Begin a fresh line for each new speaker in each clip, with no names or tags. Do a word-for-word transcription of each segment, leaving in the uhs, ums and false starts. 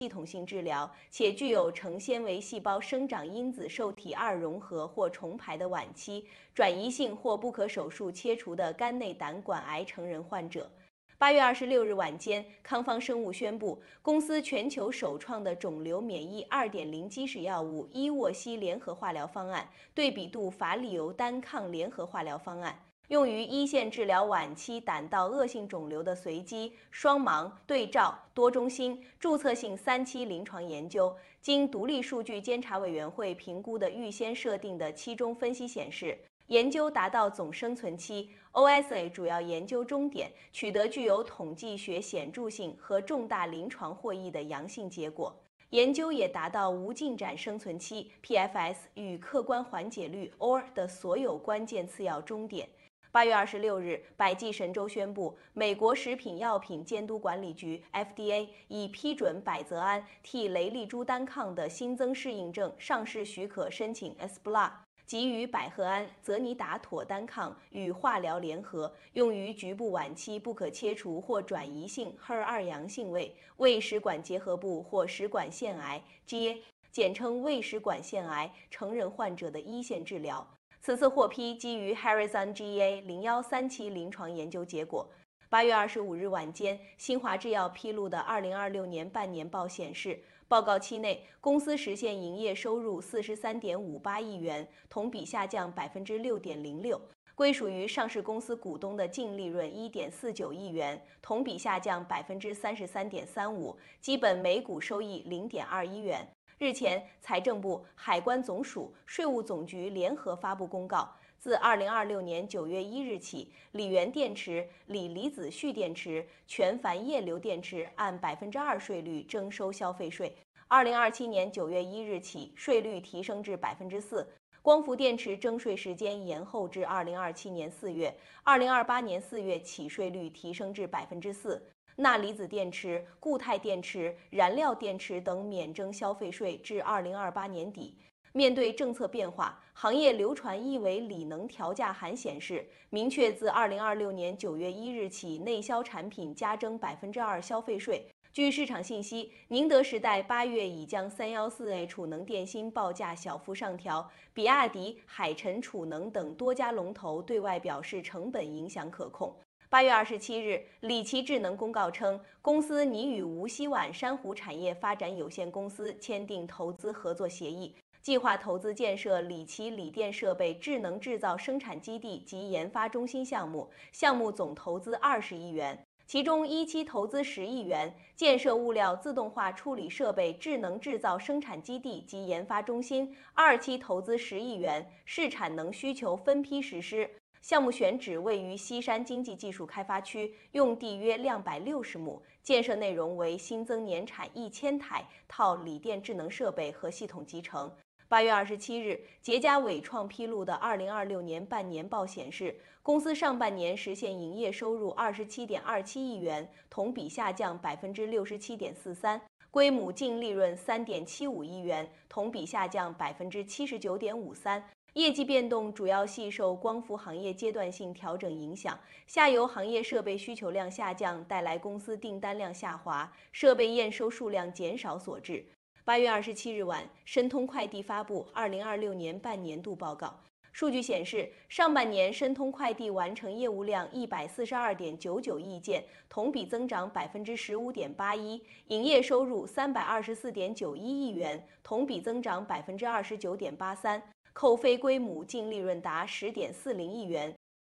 系统性治疗，且具有成纤维细胞生长因子受体二融合或重排的晚期、转移性或不可手术切除的肝内胆管癌成人患者。八月二十六日晚间，康方生物宣布，公司全球首创的肿瘤免疫 二点零 基石药物伊沃西联合化疗方案，对比度法利尤单抗联合化疗方案。用于一线治疗晚期胆道恶性肿瘤的随机、双盲、对照、多中心、注册性三期临床研究，经独立数据监察委员会评估的预先设定的期中分析显示，研究达到总生存期 O S A 主要研究终点，取得具有统计学显著性和重大临床获益的阳性结果。研究也达到无进展生存期 P F S 与客观缓解率 O R 的所有关键次要终点。八月二十六日，百济神州宣布，美国食品药品监督管理局 F D A 已批准百泽安替雷利珠单抗的新增适应症上市许可申请 E S B L A， 即与百合胺、泽尼达妥单抗与化疗联合，用于局部晚期不可切除或转移性 H E R 二阳性胃胃食管结核部或食管腺癌 G A， 简称胃食管腺癌成人患者的一线治疗。此次获批基于 Horizon G E A 零一三期临床研究结果。八月二十五日晚间，新华制药披露的二零二六年半年报显示，报告期内公司实现营业收入四十三点五八亿元，同比下降百分之六点零六。归属于上市公司股东的净利润一点四九亿元，同比下降百分之三十三点三五，基本每股收益零点二一元。日前，财政部、海关总署、税务总局联合发布公告，自二零二六年九月一日起，锂源电池、锂离子蓄电池、全钒液流电池按百分之二税率征收消费税。二零二七年九月一日起，税率提升至百分之四。光伏电池征税时间延后至二零二七年四月，二零二八年四月起税率提升至百分之四。钠离子电池、固态电池、燃料电池等免征消费税至二零二八年底。面对政策变化，行业流传一维锂能调价函显示，明确自二零二六年九月一日起，内销产品加征百分之二消费税。据市场信息，宁德时代八月已将三一四 A 储能电芯报价小幅上调，比亚迪、海辰储能等多家龙头对外表示成本影响可控。八月二十七日，理奇智能公告称，公司拟与无锡皖珊瑚产业发展有限公司签订投资合作协议，计划投资建设理奇锂电设备智能制造生产基地及研发中心项目，项目总投资二十亿元，其中一期投资十亿元，建设物料自动化处理设备智能制造生产基地及研发中心；二期投资十亿元，视产能需求分批实施。项目选址位于西山经济技术开发区，用地约两百六十亩，建设内容为新增年产一千台套锂电智能设备和系统集成。八月二十七日，捷佳伟创披露的二零二六年半年报显示，公司上半年实现营业收入二十七点二七亿元，同比下降百分之六十七点四三，归母净利润三点七五亿元，同比下降百分之七十九点五三。业绩变动主要系受光伏行业阶段性调整影响，下游行业设备需求量下降带来公司订单量下滑，设备验收数量减少所致。八月二十七日晚，申通快递发布二零二六年半年度报告。数据显示，上半年申通快递完成业务量一百四十二点九九亿件，同比增长百分之十五点八一，营业收入三百二十四点九一亿元，同比增长百分之二十九点八三。扣非归母净利润达十点四零亿元，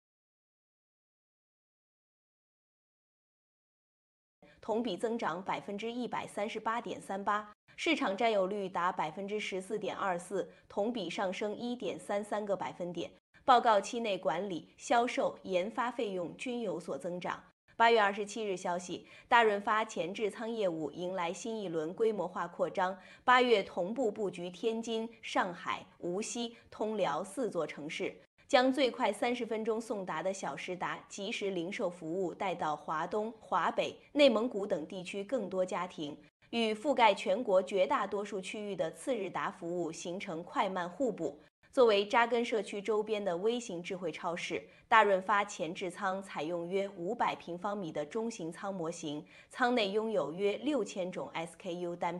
同比增长百分之一百三十八点三八，市场占有率达百分之十四点二四，同比上升一点三三个百分点。报告期内管理、销售、研发费用均有所增长。八月二十七日消息，大润发前置仓业务迎来新一轮规模化扩张，八月同步布局天津、上海、无锡、通辽四座城市，将最快三十分钟送达的小时达即时零售服务带到华东、华北、内蒙古等地区更多家庭，与覆盖全国绝大多数区域的次日达服务形成快慢互补。 作为扎根社区周边的微型智慧超市，大润发前置仓采用约五百平方米的中型仓模型，仓内拥有约六千种 S K U 单品。